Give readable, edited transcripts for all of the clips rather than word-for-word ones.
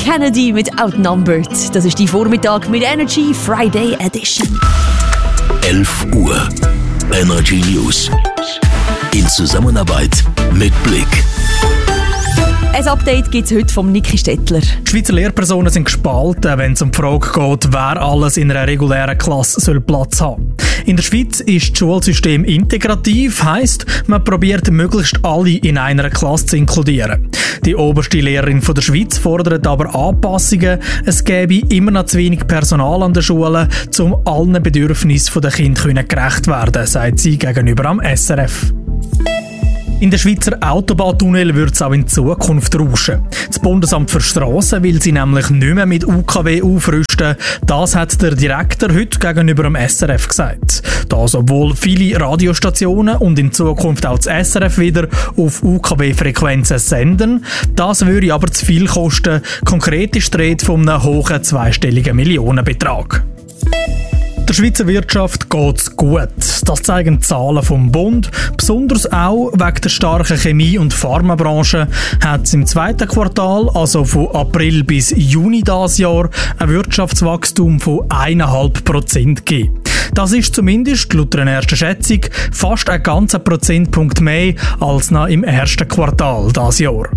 Kennedy mit Outnumbered. Das ist die Vormittag mit Energy Friday Edition. 11 Uhr. Energy News. In Zusammenarbeit mit Blick. Ein Update gibt es heute vom Niki Stettler. Die Schweizer Lehrpersonen sind gespalten, wenn es um die Frage geht, wer alles in einer regulären Klasse Platz haben soll. In der Schweiz ist das Schulsystem integrativ, heisst, man probiert möglichst alle in einer Klasse zu inkludieren. Die oberste Lehrerin der Schweiz fordert aber Anpassungen. Es gäbe immer noch zu wenig Personal an den Schulen, um allen Bedürfnissen der Kinder gerecht werden, sagt sie gegenüber am SRF. In den Schweizer Autobahntunnel wird es auch in Zukunft rauschen. Das Bundesamt für Strassen will sie nämlich nicht mehr mit UKW aufrüsten. Das hat der Direktor heute gegenüber dem SRF gesagt. Das, obwohl viele Radiostationen und in Zukunft auch das SRF wieder auf UKW-Frequenzen senden. Das würde aber zu viel kosten. Konkret ist die Rede von einem hohen zweistelligen Millionenbetrag. Der Schweizer Wirtschaft geht's gut. Das zeigen die Zahlen vom Bund. Besonders auch wegen der starken Chemie- und Pharmabranche hat es im zweiten Quartal, also von April bis Juni dieses Jahr, ein Wirtschaftswachstum von 1,5% gegeben. Das ist zumindest laut einer ersten Schätzung fast ein ganzer Prozentpunkt mehr als noch im ersten Quartal dieses Jahr.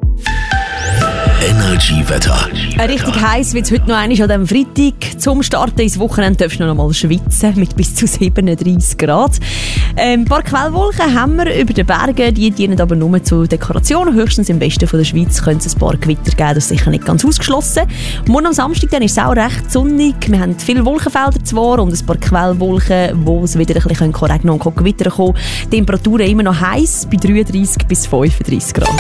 Energy-Wetter. Richtig heiß wird es heute noch einmal an diesem Freitag. Zum Starten ins Wochenende darfst du noch einmal schwitzen mit bis zu 37 Grad. Ein paar Quellwolken haben wir über den Bergen, die dienen aber nur zur Dekoration. Höchstens im Westen von der Schweiz könnte es ein paar Gewitter geben, das ist sicher nicht ganz ausgeschlossen. Morgen am Samstag dann ist es auch recht sonnig. Wir haben viele Wolkenfelder zwar und ein paar Quellwolken, wo es wieder ein bisschen regnen und Gewitter kommen. Die Temperaturen immer noch heiß, bei 33 bis 35 Grad.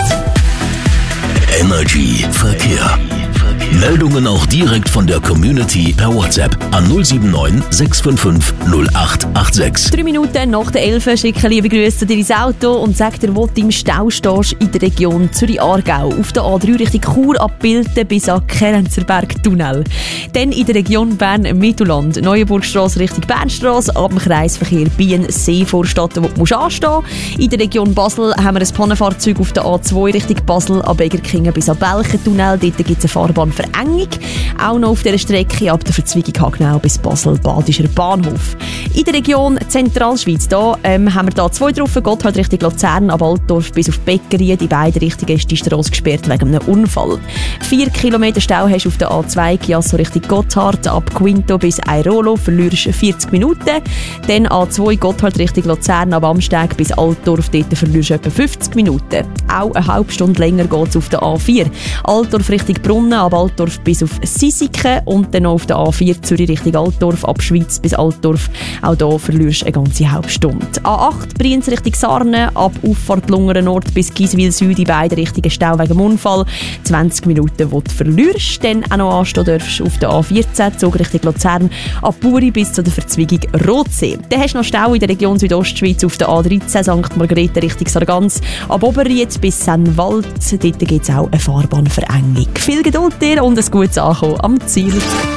Energy Verkehr. Meldungen auch direkt von der Community per WhatsApp an 079 655 0886. 3 Minuten nach der 11 schicken liebe Grüße dir ins Auto und sag dir, wo du im Stau stehst in der Region Zürich-Aargau. Auf der A3 Richtung Chur abbilden bis an Kerenzerberg-Tunnel. Dann in der Region Bern-Mittelland. Neuenburgstrasse Richtung Bernstrasse, ab dem Kreisverkehr Bienne-See-Vorstadt, wo du anstehen musst. In der Region Basel haben wir ein Pannenfahrzeug auf der A2 Richtung Basel, ab Egerkingen bis an Belchen-Tunnel. Dort gibt es eine Fahrbahnverengung. Auch noch auf dieser Strecke ab der Verzweigung Hagnau bis Basel-Badischer Bahnhof. In der Region Zentralschweiz haben wir hier 2 drauf, Gotthard Richtung Luzern, ab Altdorf bis auf Beckerien. In beiden Richtungen ist die Strasse gesperrt wegen einem Unfall. 4 Kilometer Stau hast du auf der A2 Chiasso Richtung Gotthard, ab Quinto bis Airolo verlierst 40 Minuten. Dann A2 Gotthard Richtung Luzern, ab Amsteg bis Altdorf, dort verlierst du etwa 50 Minuten. Auch eine halbe Stunde länger geht es auf der A4. Altdorf Richtung Brunnen, ab Altdorf bis auf Sisiken und dann noch auf der A4 Zürich Richtung Altdorf, ab Schwyz bis Altdorf. Auch hier verlierst du eine ganze halbe Stunde. A8 Brienz Richtung Sarne, ab Auffahrt Lungeren Nord bis Giswil Süd, in beiden Richtungen Stau wegen dem Unfall. 20 Minuten, die du verlierst. Dann auch noch anstehen darfst auf der A14 Zug Richtung Luzern, ab Buri bis zu der Verzweigung Rotsee. Dann hast du noch Stau in der Region Südostschweiz auf der A13 St. Margrethe Richtung Sargans, ab Oberried bis Sennwald. Dort gibt es auch eine Fahrbahnverengung. Viel Geduld dir und ein gutes Ankommen am Ziel.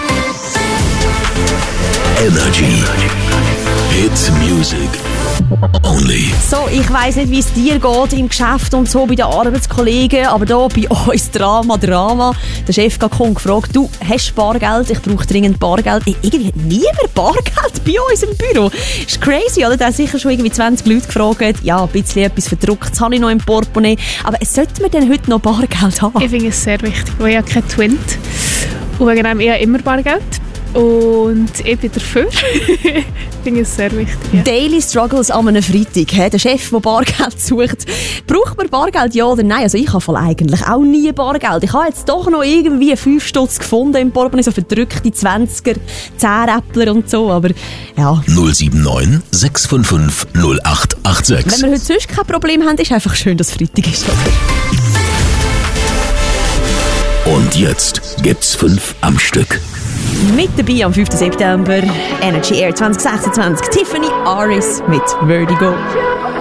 Energy. Hit Music. Only. So, ich weiss nicht, wie es dir geht im Geschäft und so bei den Arbeitskollegen, aber hier bei uns Drama. Der Chef kommt gefragt, du hast Bargeld, ich brauche dringend Bargeld. Irgendwie hat niemand Bargeld bei uns im Büro. Ist crazy, oder? Da haben sicher schon irgendwie 20 Leute gefragt, ja, ein bisschen etwas Verdrucktes habe ich noch im Portemonnaie, aber sollte man denn heute noch Bargeld haben? Ich finde es sehr wichtig, weil ich habe keinen Twint und wegen dem ich habe immer Bargeld. Und ich bin dafür. Ich finde es sehr wichtig. Ja. Daily Struggles an einem Freitag. Der Chef, der Bargeld sucht. Braucht man Bargeld, ja oder nein? Also ich habe eigentlich auch nie Bargeld. Ich habe jetzt doch noch irgendwie 5 Stutz gefunden im Portemonnaie, so verdrückte 20er, 10-Äppler und so, aber ja. 079 655 0886. Wenn wir heute sonst kein Problem haben, ist einfach schön, dass Freitag ist. Und jetzt gibt's 5 am Stück. Mit dabei am 5. September Energy Air 2026 Tiffany Aris mit Vertigo.